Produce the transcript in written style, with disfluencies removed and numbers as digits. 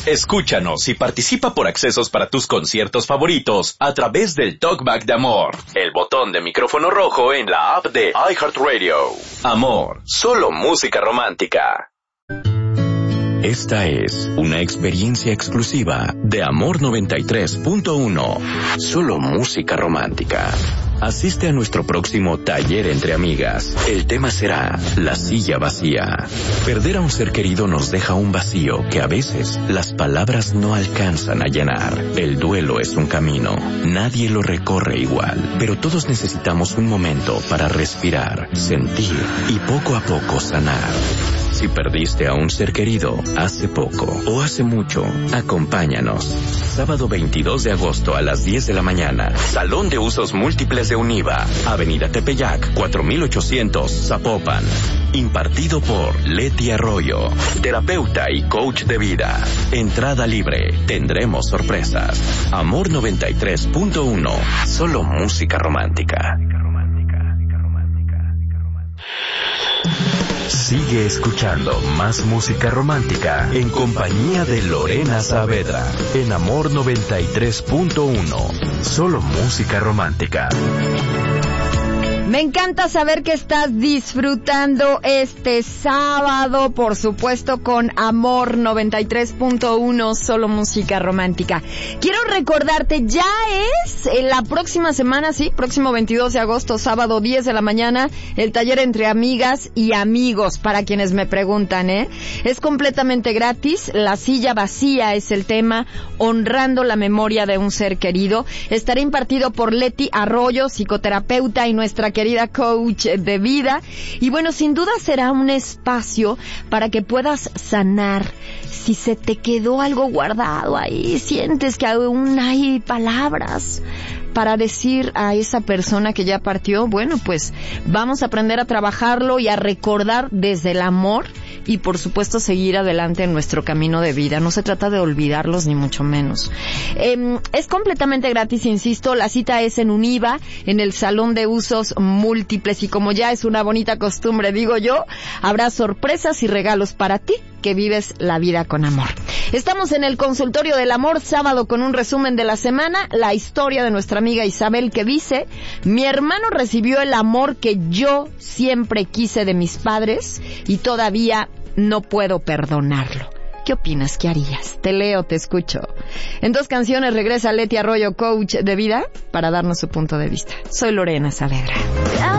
Escúchanos y participa por accesos para tus conciertos favoritos a través del Talkback de Amor, el botón de micrófono rojo en la app de iHeartRadio. Amor, solo música romántica. Esta es una experiencia exclusiva de Amor 93.1. Solo música romántica. Asiste a nuestro próximo taller entre amigas. El tema será la silla vacía. Perder a un ser querido nos deja un vacío que a veces las palabras no alcanzan a llenar. El duelo es un camino. Nadie lo recorre igual, pero todos necesitamos un momento para respirar, sentir y poco a poco sanar. Si perdiste a un ser querido hace poco o hace mucho, acompáñanos. Sábado 22 de agosto a las 10 de la mañana. Salón de Usos Múltiples de Univa. Avenida Tepeyac, 4800, Zapopan. Impartido por Leti Arroyo, terapeuta y coach de vida. Entrada libre. Tendremos sorpresas. Amor 93.1. Solo música romántica. Sigue escuchando más música romántica en compañía de Lorena Saavedra en Amor 93.1. Solo música romántica. Me encanta saber que estás disfrutando este sábado, por supuesto, con Amor 93.1, solo música romántica. Quiero recordarte, ya es la próxima semana, sí, próximo 22 de agosto, sábado 10 de la mañana, el taller entre amigas y amigos, para quienes me preguntan, Es completamente gratis, la silla vacía es el tema, honrando la memoria de un ser querido. Estará impartido por Leti Arroyo, psicoterapeuta y nuestra querida coach de vida. Y bueno, sin duda será un espacio para que puedas sanar. Si se te quedó algo guardado ahí, sientes que aún hay palabras para decir a esa persona que ya partió, bueno, pues vamos a aprender a trabajarlo y a recordar desde el amor y por supuesto seguir adelante en nuestro camino de vida. No se trata de olvidarlos ni mucho menos. Es completamente gratis, insisto, la cita es en Univa, en el Salón de Usos Múltiples, y como ya es una bonita costumbre, digo yo, habrá sorpresas y regalos para ti que vives la vida con amor. Estamos en el consultorio del amor, sábado, con un resumen de la semana, la historia de nuestra amiga Isabel, que dice: mi hermano recibió el amor que yo siempre quise de mis padres y todavía no puedo perdonarlo. ¿Qué opinas? ¿Qué harías? Te leo, te escucho. En 2 canciones regresa Leti Arroyo, coach de vida, para darnos su punto de vista. Soy Lorena Saavedra.